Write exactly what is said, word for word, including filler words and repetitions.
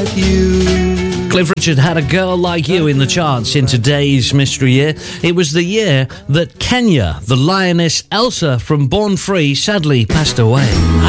like you. Cliff Richard had A Girl Like You in the charts in today's Mystery Year. It was the year that Kenya, the lioness Elsa from Born Free, sadly passed away.